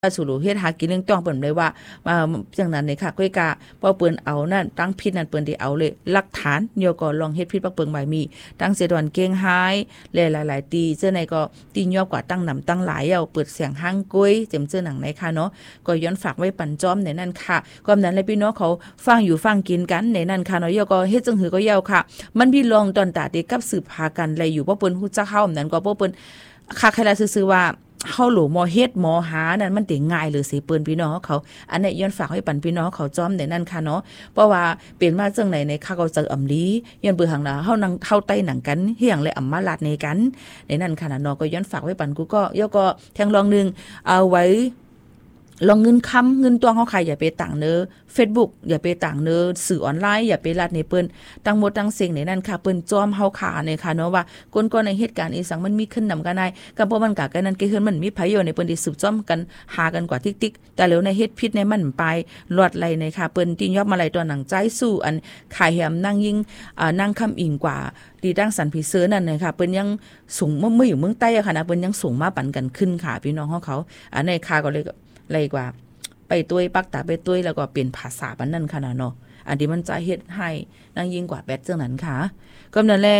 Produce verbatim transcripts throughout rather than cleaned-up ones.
สู่เฮ็ดหากินเรื่องต้องเปิ้นเลยว่ามาจังนั้นนี่ค่ะก้อยกะพอเปิ้นเอานั่นตั้งผิดนั่นเปิ้นได้เอาเลยหลักฐานเดี๋ยวก็ลองเฮ็ดผิดปักเปิงใบมีตั้งเสดอนเก่งหายหลายๆตีเจ้าไหนก็ตียอบกว่าตั้งนำตั้งหลายเอาเปิดเสียงห้างก้อยเต็มเจ้าหนังไหนค่ะเนาะก็ย้อนฝากไว้ปั่นจ้อมในนั่นค่ะความนั้นเลยพี่น้องเขาฟังอยู่ฟังกินกันในนั่นค่ะเนาะเดี๋ยวก็เฮ็ดจังหือก็ยาวค่ะมันพี่ลองตอนตาเด็กกับสืบหากันอะไรอยู่บ่เปิ้นฮู้จักเฮานั้นก็บ่เปิ้นค่ะใครล่ะซื่อๆว่าเฮาหลูหมอเฮ็ดหมอหานั่นมันติง่ายหรือสิเปิ้นพี่น้องเขาอันนี้ย้อนฝากให้ปันพี่น้องเขาจ้อมในนั่นค่ะเนาะเพราะว่าเป็นมาจังไหนในข้าเขาเจออำลีย้อนเบิ่งหังน่ะเฮานั่งเฮาใต้หนังกันเฮียงและอำมาลาดในกันในนั่นค่ะเนาะก็ย้อนฝากไว้ปันกูก็ย่อก็แทงลองนึงเอาไว้ลองเงินค้ำเงินตัวเฮาใครอย่าไปต่างเด้อ Facebook อย่าไปต่างเด้อสื่อออนไลน์อย่าไปลัดในเปิ้นตั้งหมดตั้งเสียงในนั้นค่ะเปิ้นจอมเฮาขาในค่ะเนาะว่าก้นๆในเหตุการณ์อีสังมันมีขึ้นนำกันได้ก็เพราะมันกะกันนั้นเกเฮือนมันมีไผอยู่ในเปิ้นที่สืบจ้อมกันหากันกว่าติ๊กๆแต่แล้วในเฮ็ดผิดในมันไปลอดไหลในค่ะเปิ้นที่ยอบมาไหลตัวหนังใจสู้อันขายแหมนั่งยิงอ่านั่งคำอิงกว่าดีดังสันผีเสือนั่นน่ะค่ะเปิ้นยังสูงเมื่ออยู่เมืองใต้อะค่ะนะเปิ้นยังสูงมาปั่นกันขึ้นค่ะพี่น้องเฮาเขาอันในค่ะก็เลยเลยกว่าไปตุ้ยปักตาไปตุ้ยแล้วก็เปลี่ยนภาษาบันนั่นค่ะเนาะอันที่มันจะเฮ็ดให้นั่งยิ่งกว่าแบดจังนั้นค่ะก็นั่นแหละ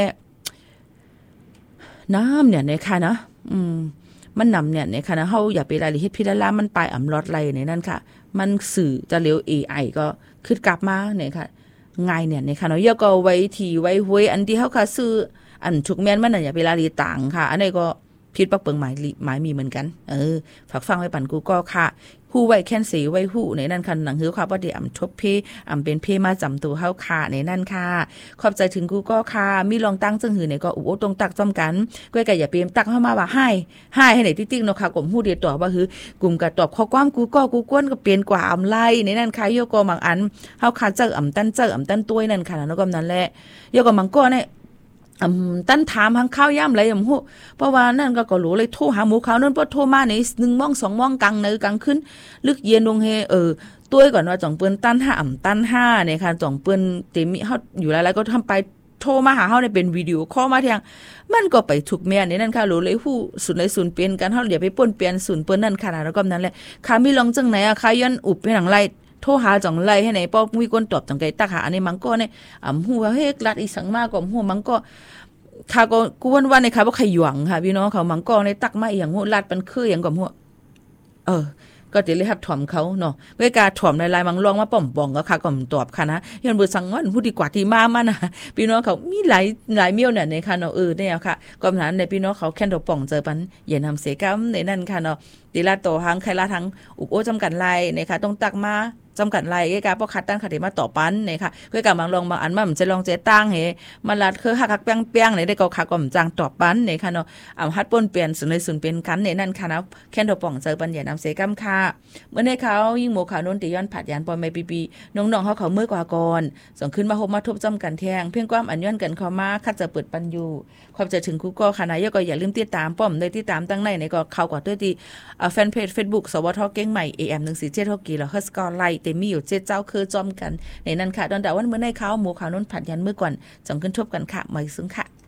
น้ำเนี่ยในค่ะนะอืมมันนำเนี่ยในค่ะนะเฮาอย่าไปรายละเอียดพิละลามันปลายอ่ำลอดไหลในนั่นค่ะมันสื่อจะเร็ว เอ ไอ ก็ขึ้นกลับมาเนี่ยค่ะง่ายเนี่ยในค่ะเนาะเยอะก็ไว้ทีไว้ห้วยอันที่เฮาค่ะซื้ออันทุกแม่นมันน่ะอย่าไปรายละเอียดต่างค่ะอันนี้ก็ผิดปักเปิงหมายหมายมีเหมือนกันเออฝากฟังไว้ปั่นกูก็ค่ะฮู้ไว้แค้นสีไว้ฮู้ในนั่นค่ะหนังหือค่ะว่าเดี๋ยวอำทบเพอำเป็นเพมาจำตัวเฮาค่ะในนั่นค่ะขอบใจถึงกูก็ค่ะมีลองตั้งจังหือในก็อุโอตรงตักจ้อมกันก้อยก็อย่าเปรมตักเข้ามาว่าให้ให้ให้ไหนติ๊กๆเนาะค่ะกลุ่มฮู้เดียวตอบว่าคือกลุ่มก็ตอบข้อความกูก็กูก้นก็เปลี่ยนกว่าอำไล่ในนั่นค่ะโยก็บางอันเฮาค่ะเจออำตั้นเจออำตั้นต้วยนั่นค่ะแล้วก็นั้นแหละโยก็บางก็เนี่ยอืมตั้นถามหังข้าวย่ำไรอย่างฮู้เพราะว่านั่นก็ก็รู้เลยโทรหาหมูเขานั่นพอโทรมาในหนึ่งโมงสองโมงกลางเนกลางคืนลึกเย็นลงเฮเออตัวก่อนว่าจ่องเปิ้นตั้นห้าอ่ำตั้นห้าเนี่ยค่ะจ่องเปิ้นเตมีเฮาอยู่หลายๆก็ทำไปโทรมาหาเฮาได้เป็นวิดีโอคอลมาเที่ยงมันก็ไปถูกแม่นี่นั่นค่ะรู้เลยฮู้ศูนย์ในศูนย์เปลี่ยนกันเฮาอย่าไปป่นเปลี่ยนศูนย์เปิ้นนั่นขนาดแล้วก็นั้นแหละค่ะมีลองจังไหนอ่ะค่ะย้อนอุบไปหนังไล่โทรหาจ่องไล่ให้ไหนป้อมีคนตอบจังไกตักหาอันนี้มันก็เนี่ยอ่ำฮู้ว่าเฮ้ยรัดอีสังมากก็ฮู้มันก็ค่ะก็กวนว่าในค่ะว่าใครหยวงค่ะพี่น้องเขามังกรในตักมาอย่างหัวลาดปันคืออย่างกับหัวเออก็จะเลยครับถ่อมเขาเนาะเวลาถ่อมลายๆมังลองมาป่อมป่องก็ค่ะก็ตอบค่ะนะยันบ่สั่งว่าผู้ดีกว่าที่มามานะพี่น้องเขามีหลายหลายเมี่ยวเนี่ยในค่ะเนาะเออเนี่ยค่ะก็หนั้นในพี่น้องเขาแค่นดอกป่องเจอปันอย่านำเสกำในนั่นค่ะเนาะตีลาโตหังใครละทั้งอุกโอจำกัดลายในค่ะต้องตักมาจำกัดลายเอ้กาพอคัดตั้งคดีมาต่อปันเนี่ยค่ะเพื่อกับบางลองบางอันมันจะลองเจตั้งเหมาลัดคือหักหักเปียงๆเนี่ยได้ก็คักก็จางต่อปันเนี่ยค่ะเนาะอ่ำฮัดป่นเปลี่ยนสุนเลยสุนเป็นกันเนี่ยนั่นค่ะนะแค่นดอกป่องเจอปันอย่านำเสกำค่ะเมื่อในเขายิ่งหมูขาวนนติย้อนผัดยานปอยไม่ปีปีน้องๆเขาเขาเมื่อกว่าก่อนส่งขึ้นมาพบมาทบจำกันแทงเพียงความอันย้อนกันเข้ามาคัดจะเปิดปันอยู่ความจะถึงกูก็ค่ะนายก็อย่าลืมติดตามป้อมได้ติดตามตั้งในในก็เข้ากว่าด้วยที่แฟนเพจ Facebook สวทเก่งใหม่ เอ เอ็ม หนึ่งสี่เจ็ดหกกี่แล้วเฮสกอร์ไลท์เตมีอยู่เจ็ดเจ้าคือจอมกันในนั้นค่ะตอนแต่วันเมื่อในเขาหมูขาวนนผัดยันเมื่อก่อนจังขึ้นทบกันค่ะมาซึ้งค่ะ